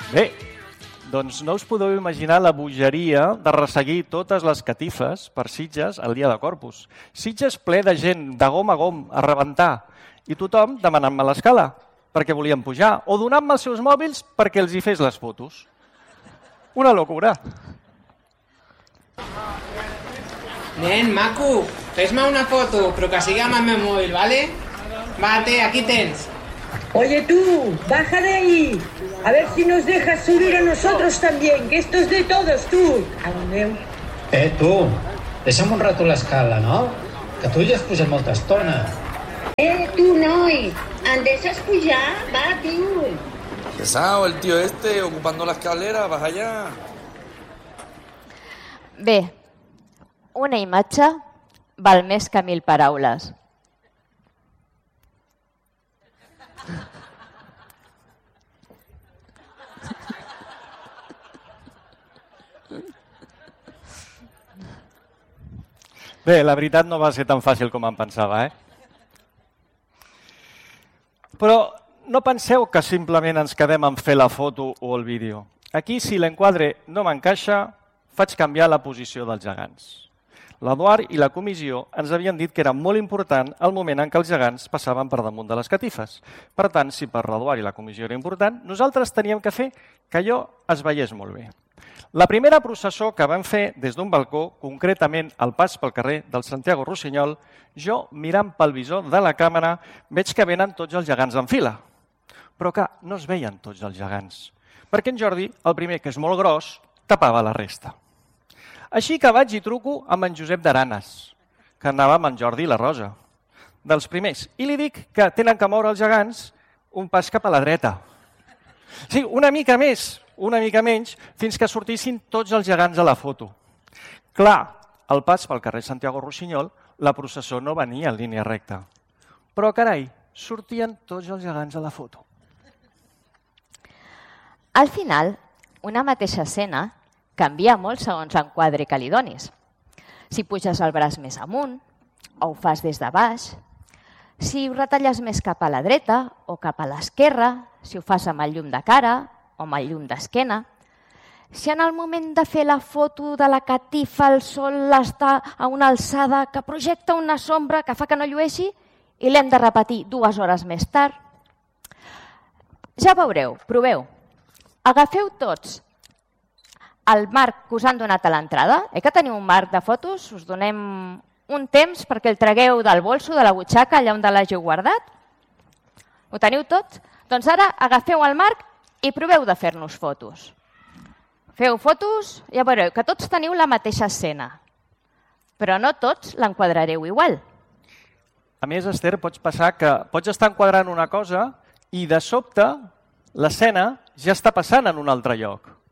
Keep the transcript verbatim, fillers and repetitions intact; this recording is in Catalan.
Bé, doncs no us podeu imaginar la bogeria de resseguir totes les catifes per Sitges el dia de Corpus. Sitges ple de gent, de gom a gom, a rebentar, i tothom demanant-me l'escala perquè volien pujar, o donant-me els seus mòbils perquè els hi fes les fotos. Una locura. Nen, maco, fes-me una foto, però que sigui amb el meu mòbil, ¿vale? Va, té, aquí tens. Oye tú, baja de ahí. A ver si nos dejas subir a nosotros también, que esto es de todos, tú. Adeu. Eh, tu, deixa'm un rato l'escala, no? Que tu ja has pujat molta estona. Eh, tú, noi, ¿em deixes pujar? Va, tio. Pesado el tío este, ocupando la escalera, vas allá. Bé, una imatge val més que mil paraules. Bé, la veritat no va ser tan fàcil com em pensava, eh? Però no penseu que simplement ens quedem en fer la foto o el vídeo. Aquí, si l'enquadre no m'encaixa, faig canviar la posició dels gegants. L'Eduard i la comissió ens havien dit que era molt important el moment en què els gegants passaven per damunt de les catifes. Per tant, si per l'Eduard i la comissió era important, nosaltres teníem que fer que allò es veiés molt bé. La primera processó que vam fer des d'un balcó, concretament al pas pel carrer del Santiago Rossinyol, jo, mirant pel visor de la càmera, veig que venen tots els gegants en fila. Però que no es veien tots els gegants, perquè en Jordi, el primer, que és molt gros, tapava la resta. Així que vaig i truco amb en Josep d'Aranes, que anava amb en Jordi i la Rosa, dels primers, i li dic que tenen que moure els gegants un pas cap a la dreta. Sí, una mica més, una mica menys, fins que sortissin tots els gegants a la foto. Clar, al pas pel carrer Santiago Rossinyol, la processó no venia en línia recta. Però, carai, sortien tots els gegants a la foto. Al final, una mateixa escena canvia molt segons l'enquadre que li donis. Si puges el braç més amunt, o ho fas des de baix, si ho retalles més cap a la dreta o cap a l'esquerra, si ho fas amb el llum de cara o amb el llum d'esquena, si en el moment de fer la foto de la catifa el sol està a una alçada que projecta una sombra que fa que no llueixi i l'hem de repetir dues hores més tard. Ja veureu, proveu. Agafeu tots el marc que us han donat a l'entrada. Eh que teniu un marc de fotos? Us donem un temps perquè el tragueu del bolso, de la butxaca, allà on l'hàgiu guardat. Ho teniu tot? Doncs ara agafeu el marc i proveu de fer-nos fotos. Feu fotos, ja veureu que tots teniu la mateixa escena, però no tots l'enquadrareu igual. A més, Esther, pots passar que pots estar enquadrant una cosa i de sobte l'escena ja està passant en un altre lloc.